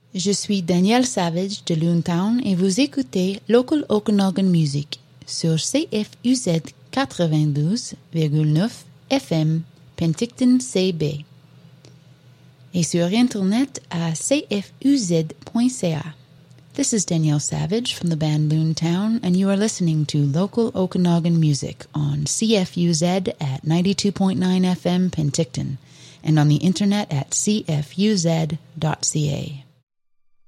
Je suis Danielle Savage de Loontown et vous écoutez Local Okanagan Music sur CFUZ 92,9 FM Penticton CB et sur Internet à cfuz.ca. This is Danielle Savage from the band Loontown, and you are listening to Local Okanagan Music on CFUZ at 92.9 FM Penticton and on the internet at cfuz.ca.